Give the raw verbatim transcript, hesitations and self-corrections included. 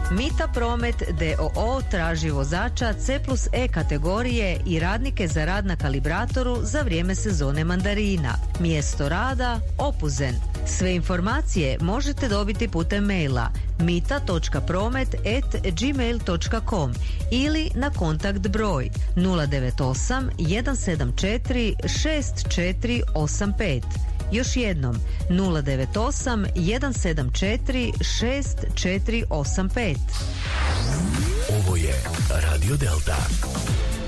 Mita Promet d o o traži vozača C plus E kategorije i radnike za rad na kalibratoru za vrijeme sezone mandarina. Mjesto rada Opuzen. Sve informacije možete dobiti putem maila mita točka promet at gmail točka com ili na kontakt broj nula devet osam jedan sedam četiri šest četiri osam pet. Još jednom nula devet osam jedan sedam četiri šest četiri osam pet. Ovo je Radio Delta.